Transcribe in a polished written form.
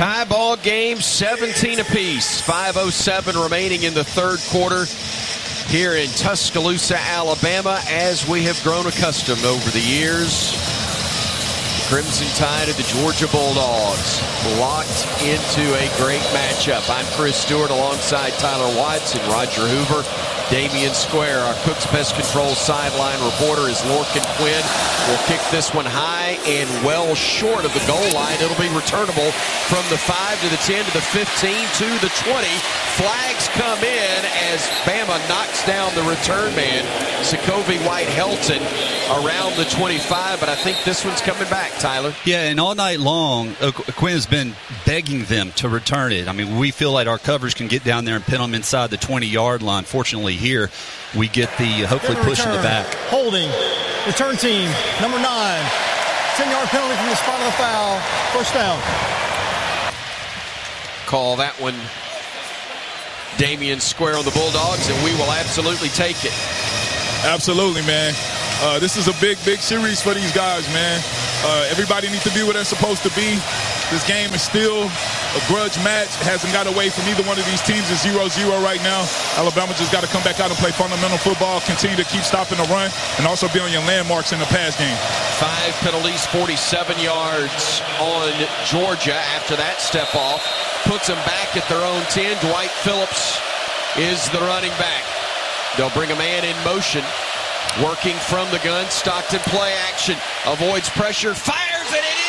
Tie ball game, 17 apiece. 5:07 remaining in the third quarter here in Tuscaloosa, Alabama, as we have grown accustomed over the years. The Crimson Tide of the Georgia Bulldogs locked into a great matchup. I'm Chris Stewart alongside Tyler Watts and Roger Hoover. Damian Square, our Cook's Pest Control sideline reporter, is Lorcan Quinn. Will kick this one high and well short of the goal line. It'll be returnable from the 5 to the 10 to the 15 to the 20. Flags come in as Bama knocks down the return man, Sokovie White-Helton, around the 25, but I think this one's coming back, Tyler. Yeah, and all night long, Quinn has been begging them to return it. I mean, we feel like our coverage can get down there and pin them inside the 20-yard line. Fortunately, here we get the hopefully push in the back. Holding, return team, number 9. 10-yard penalty from the spot of the foul. First down. Call that one Damian Square on the Bulldogs, and we will absolutely take it. Absolutely, man. This is a big series for these guys, man. Everybody needs to be where they're supposed to be. This game is still a grudge match. It hasn't got away from either one of these teams. It's 0-0 right now. Alabama just got to come back out and play fundamental football, continue to keep stopping the run, and also be on your landmarks in the pass game. 5 penalties, 47 yards on Georgia after that step off. Puts them back at their own 10. Dwight Phillips is the running back. They'll bring a man in motion. Working from the gun, Stockton play action. Avoids pressure, fires, and it